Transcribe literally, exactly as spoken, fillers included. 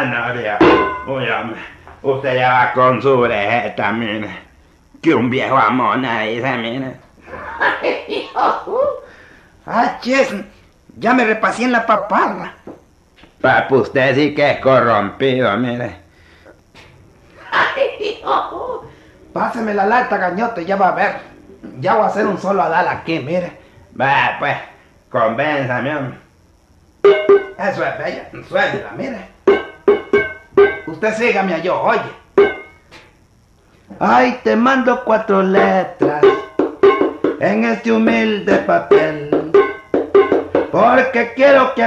Ah, no, Dios. Uy, hombre. Usted ya va con su brejeta, mire. Que un viejo amona dice, mire. Ah, ches, ya me repasé en la paparra. Papi, usted sí que es corrompido, mire. Páseme la lata, gañote, ya va a ver. Ya voy a hacer un solo adal aquí, mire. Va, pues, convénzame, hombre. Eso es bella, suéltela, mire. Usted sígame a yo, oye. Ay, te mando cuatro letras en este humilde papel, porque quiero que